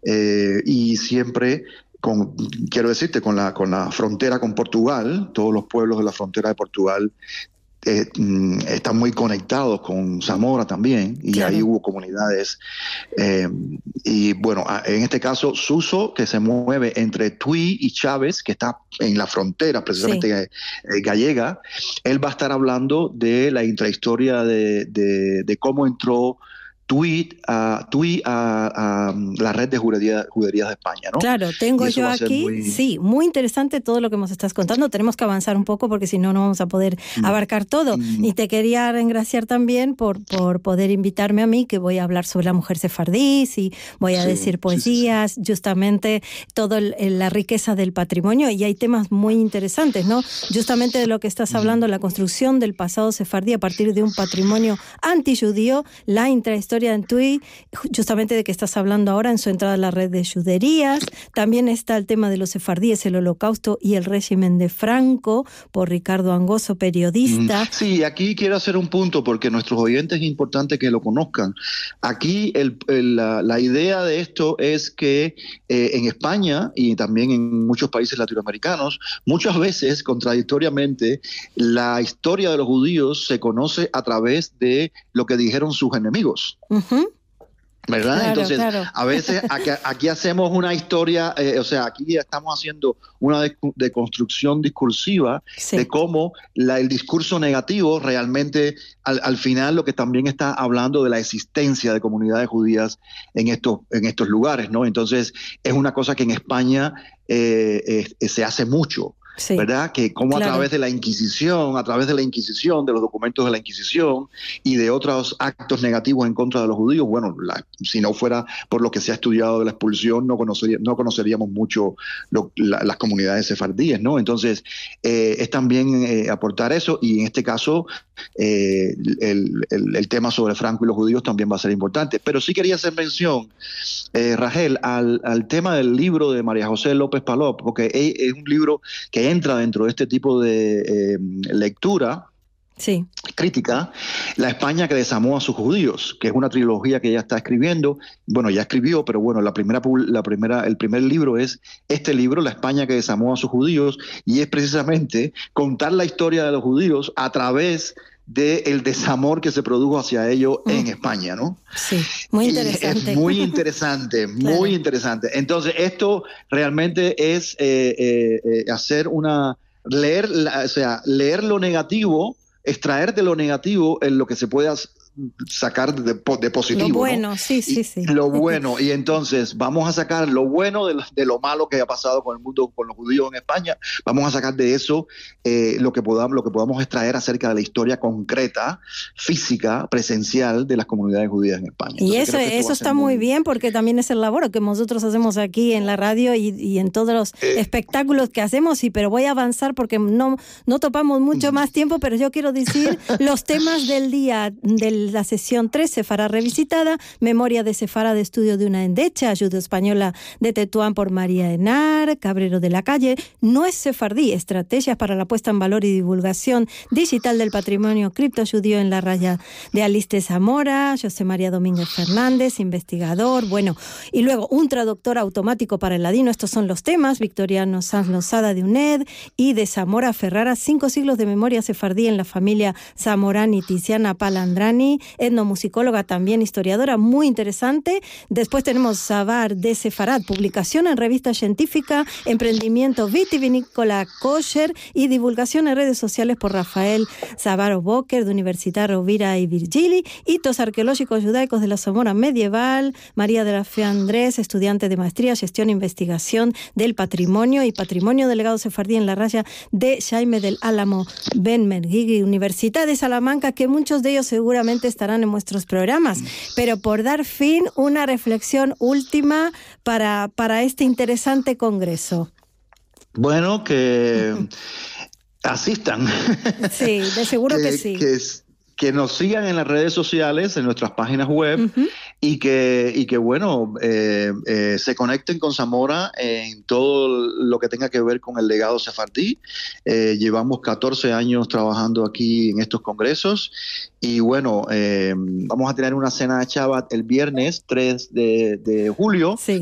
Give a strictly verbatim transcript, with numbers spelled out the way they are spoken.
eh, y siempre, con, quiero decirte, con la, con la frontera con Portugal, todos los pueblos de la frontera de Portugal Eh, mm, están muy conectados con Zamora también, y claro. ahí hubo comunidades. Eh, y bueno, en este caso, Suso, que se mueve entre Tui y Chávez, que está en la frontera precisamente sí. eh, gallega, él va a estar hablando de la intrahistoria de, de, de cómo entró Tui a, Tui a, a la red de juderías, juderías de España, ¿no? Claro, tengo yo aquí, muy... sí, muy interesante todo lo que nos estás contando. Tenemos que avanzar un poco porque si no, no vamos a poder mm. abarcar todo. Mm. Y te quería engraciar también por, por poder invitarme a mí, que voy a hablar sobre la mujer sefardí, y voy a sí, decir poesías, sí, sí, sí. justamente toda la riqueza del patrimonio, y hay temas muy interesantes, ¿no? Justamente de lo que estás hablando, mm. la construcción del pasado sefardí a partir de un patrimonio antijudío, la intrahistoria en Tui, justamente de que estás hablando ahora en su entrada a la red de juderías. También está el tema de los sefardíes, el holocausto y el régimen de Franco, por Ricardo Angoso, periodista. Sí, aquí quiero hacer un punto porque nuestros oyentes es importante que lo conozcan. Aquí el, el, la, la idea de esto es que eh, en España y también en muchos países latinoamericanos, muchas veces, contradictoriamente, la historia de los judíos se conoce a través de lo que dijeron sus enemigos. Uh-huh. ¿Verdad? Claro, Entonces, claro. a veces aquí, aquí hacemos una historia, eh, o sea, aquí estamos haciendo una deconstrucción de discursiva sí. de cómo la, el discurso negativo realmente, al, al final, lo que también está hablando de la existencia de comunidades judías en estos, en estos lugares, ¿no? Entonces, es una cosa que en España eh, eh, se hace mucho. Sí, ¿verdad? Que como claro. a través de la Inquisición, a través de la Inquisición, de los documentos de la Inquisición y de otros actos negativos en contra de los judíos, bueno, la, si no fuera por lo que se ha estudiado de la expulsión, no, conocería, no conoceríamos mucho lo, la, las comunidades sefardíes, ¿no? Entonces, eh, es también eh, aportar eso, y en este caso, eh, el, el, el tema sobre Franco y los judíos también va a ser importante. Pero sí quería hacer mención, eh, Rachel, al, al tema del libro de María José López Palop, porque es, es un libro que entra dentro de este tipo de eh, lectura sí. crítica, La España que desarmó a sus judíos, que es una trilogía que ella está escribiendo. Bueno, ya escribió, pero bueno, la primera, la primera, el primer libro es este libro, La España que desarmó a sus judíos, y es precisamente contar la historia de los judíos a través del desamor que se produjo hacia ellos mm. en España, ¿no? Sí, muy interesante. Es muy interesante, claro. muy interesante. Entonces, esto realmente es eh, eh, eh, hacer una... leer, la, o sea, leer lo negativo, extraer de lo negativo en lo que se pueda sacar de, de positivo. Lo bueno, ¿no? sí, sí, sí. Lo bueno, y entonces vamos a sacar lo bueno de lo, de lo malo que ha pasado con el mundo, con los judíos en España. Vamos a sacar de eso eh, lo que podamos, lo que podamos extraer acerca de la historia concreta, física, presencial de las comunidades judías en España. Y entonces, eso, eso está muy bien, porque también es el labor que nosotros hacemos aquí en la radio y, y en todos los eh, espectáculos que hacemos. Y pero voy a avanzar porque no, no topamos mucho más tiempo, pero yo quiero decir los temas del día del la sesión tres, Sefara revisitada, Memoria de Sefara de estudio de una endecha, ayuda española de Tetuán por María Henar, Cabrero de la Calle, No es sefardí, estrategias para la puesta en valor y divulgación digital del patrimonio criptojudío en la raya, de Aliste Zamora, José María Domínguez Fernández, investigador, bueno, y luego un traductor automático para el ladino. Estos son los temas, Victoriano Sanz Lozada de U N E D y de Zamora Ferrara, cinco siglos de memoria sefardí en la familia Zamorani, Tiziana Palandrani, etnomusicóloga, también historiadora, muy interesante. Después tenemos Sabar de Sefarad, publicación en revista científica, emprendimiento vitivinícola kosher y divulgación en redes sociales por Rafael Savaro Boker, de Universidad Rovira y Virgili, hitos arqueológicos judaicos de la Zamora medieval, María de la Fe Andrés, estudiante de maestría, gestión e investigación del patrimonio y patrimonio delegado sefardí en la raya de Jaime del Álamo Ben Mergui, Universidad de Salamanca, que muchos de ellos seguramente estarán en nuestros programas, pero por dar fin, una reflexión última para, para este interesante congreso. Bueno, que asistan. Sí, de seguro que, que sí. Que, que nos sigan en las redes sociales, en nuestras páginas web, uh-huh. y, que, y que, bueno, eh, eh, se conecten con Zamora en todo lo que tenga que ver con el legado sefardí. Eh, llevamos catorce años trabajando aquí en estos congresos. Y bueno, eh, vamos a tener una cena de Shabbat el viernes tres de julio, sí.